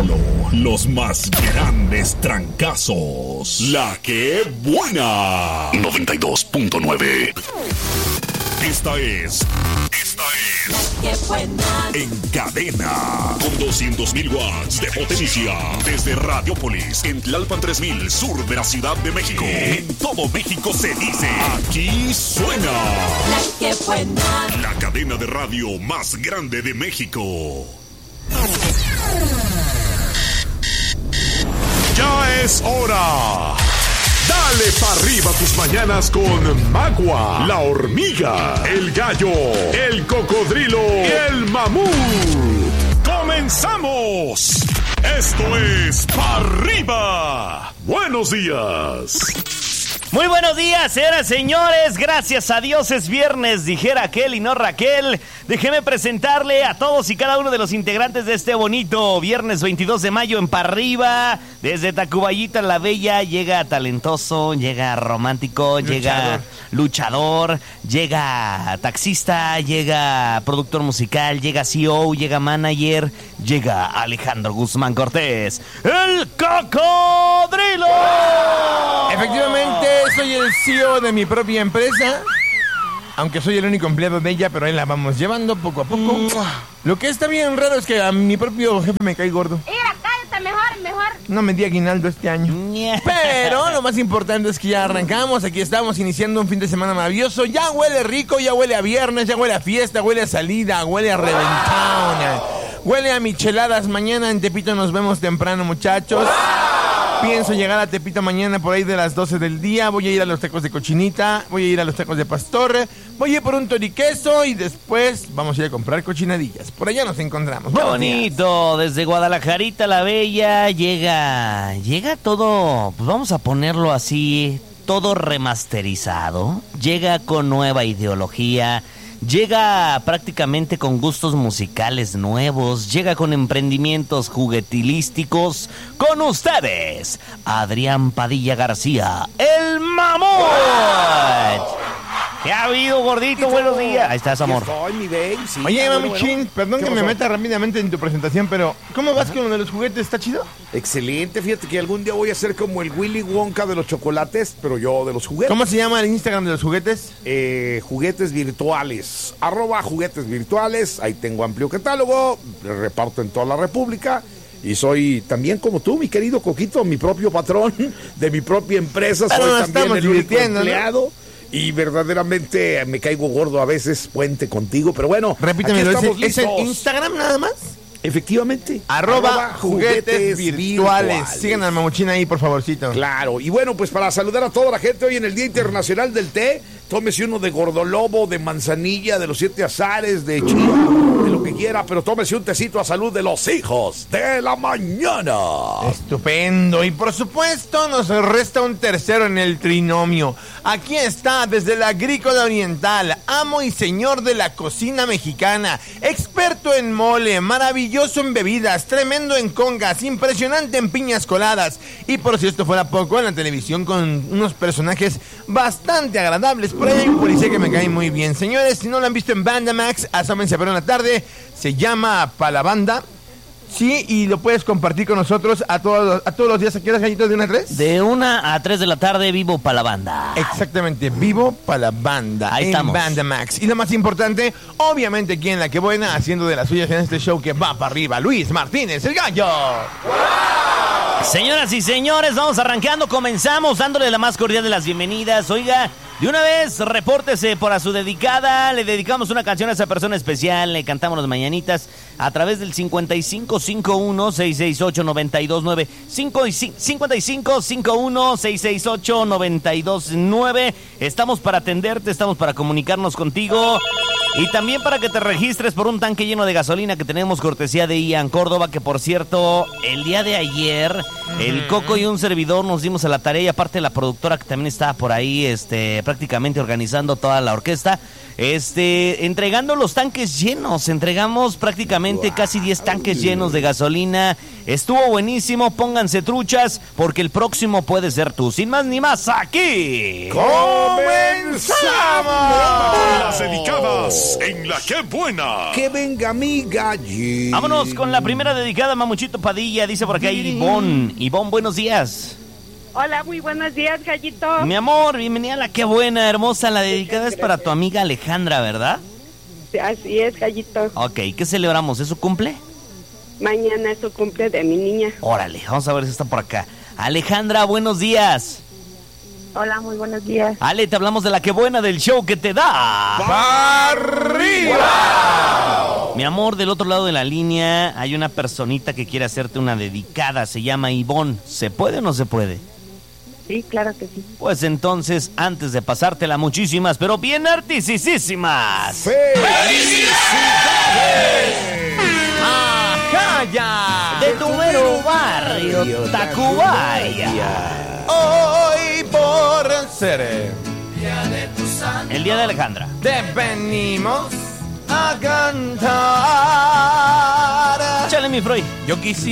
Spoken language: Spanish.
Solo los más grandes trancazos. La que buena. 92.9. Esta es ¡Qué buena! En Cadena, con 200.000 watts de potencia, desde Radiopolis, en Tlalpan 3000, sur de la Ciudad de México. En todo México se dice, aquí suena ¡La que buena! la cadena de radio más grande de México. Ya es hora. Dale pa' arriba tus mañanas con Magua, la hormiga, el gallo, el cocodrilo y el mamut. ¡Comenzamos! Esto es Pa' Arriba. Buenos días. Muy buenos días, señoras y señores. Gracias a Dios es viernes, dijera aquel y no Raquel. Déjeme presentarle a todos y cada uno de los integrantes de este bonito viernes 22 de mayo en Pa' Arriba. Desde Tacubayita la Bella llega talentoso, llega romántico, llega luchador, llega taxista, llega productor musical, llega CEO, llega manager, llega Alejandro Guzmán Cortés, el cocodrilo. Efectivamente, soy el CEO de mi propia empresa. Aunque soy el único empleado de ella, pero ahí la vamos llevando poco a poco. Lo que está bien raro es que a mi propio jefe me cae gordo. Mira, cállate, mejor. No me di aguinaldo este año. Pero lo más importante es que ya arrancamos. Aquí estamos iniciando un fin de semana maravilloso. Ya huele rico, ya huele a viernes, ya huele a fiesta, huele a salida, huele a reventón, huele a micheladas. Mañana en Tepito nos vemos temprano, muchachos. Pienso llegar a Tepito mañana por ahí de las 12 del día. Voy a ir a los tacos de cochinita, voy a ir a los tacos de pastor, voy a ir por un toriqueso y después vamos a ir a comprar cochinadillas. Por allá nos encontramos. ¡Qué bonito! Desde Guadalajarita la Bella llega todo, pues vamos a ponerlo así, todo remasterizado. Llega con nueva ideología. Llega prácticamente con gustos musicales nuevos, llega con emprendimientos juguetilísticos. Con ustedes, Adrián Padilla García, el mamut. ¿Qué ha habido, gordito? Buenos días. Ahí estás, amor. Oye, mamuchín, perdón que me meta rápidamente en tu presentación, pero ¿cómo vas con lo de los juguetes? ¿Está chido? Excelente, fíjate que algún día voy a ser como el Willy Wonka de los chocolates, pero yo de los juguetes. ¿Cómo se llama el Instagram de los juguetes? Juguetes virtuales, @juguetes virtuales. Ahí tengo amplio catálogo, reparto en toda la República. Y soy también como tú, mi querido Coquito, mi propio patrón de mi propia empresa. Pero soy también el único empleado, ¿no? Y verdaderamente me caigo gordo a veces, puente contigo, pero bueno. Repíteme, ¿es el Instagram nada más? Efectivamente. @juguetes virtuales. Sigan al mamuchín ahí, por favorcito. Claro. Y bueno, pues para saludar a toda la gente hoy en el Día Internacional del Té, tómese uno de gordolobo, de manzanilla, de los 7 azares, de chía, de lo que quiera, pero tómese un tecito a salud de los hijos de la mañana. Estupendo. Y por supuesto nos resta un tercero en el trinomio. Aquí está, desde la Agrícola Oriental, amo y señor de la cocina mexicana, experto en mole, maravilloso en bebidas, tremendo en congas, impresionante en piñas coladas. Y por si esto fuera poco, en la televisión con unos personajes bastante agradables. Por ahí hay un policía que me cae muy bien. Señores, si no lo han visto en Bandamax, asómense a ver una tarde. Se llama Pa' la Banda. Sí, y lo puedes compartir con nosotros a todos los días. ¿A qué horas, gallitos? ¿De 1 a 3? De 1 a 3 de la tarde, vivo Pa' la Banda. Exactamente, vivo Pa' la Banda. Ahí en estamos. Bandamax. Y lo más importante, obviamente, aquí en La Que Buena, haciendo de las suyas en este show que va para arriba, Luis Martínez, el gallo. Señoras y señores, vamos arrancando, comenzamos dándole la más cordial de las bienvenidas. Oiga, de una vez, repórtese por a su dedicada, le dedicamos una canción a esa persona especial, le cantamos las mañanitas a través del 5551-668-929, 5551-668-929. Estamos para atenderte, estamos para comunicarnos contigo y también para que te registres por un tanque lleno de gasolina que tenemos cortesía de Ian Córdoba, que por cierto, el día de ayer, el Coco y un servidor nos dimos a la tarea, y aparte la productora que también estaba por ahí, prácticamente organizando toda la orquesta, entregando los tanques llenos. Entregamos prácticamente casi 10 tanques llenos de gasolina. Estuvo buenísimo, pónganse truchas porque el próximo puede ser tú. Sin más ni más, aquí ¡comenzamos! Las dedicadas En La Qué Buena. Que venga mi gallina. Vámonos con la primera dedicada, Mamuchito Padilla. Dice por acá Ivonne. Ivonne, buenos días. Hola, muy buenos días, Gallito. Mi amor, bienvenida a La Qué Buena, hermosa. La dedicada es para tu amiga Alejandra, ¿verdad? Así es, Gallito. Ok, ¿qué celebramos? ¿Es su cumple? Mañana es su cumple de mi niña. Órale, vamos a ver si está por acá. Alejandra, buenos días. Hola, muy buenos días. Ale, te hablamos de La Qué Buena, del show que te da ¡Arriba! Mi amor, del otro lado de la línea hay una personita que quiere hacerte una dedicada. Se llama Ivonne. ¿Se puede o no se puede? Sí, claro que sí. Pues entonces, antes de pasártela, muchísimas, pero bien artisísimas. ¡Felicidades! ¡Ajá, ya! De tu mero barrio, Tacubaya. Hoy por ser El día de Alejandra. te venimos a cantar. Échale, mi Freud. Yo quisiera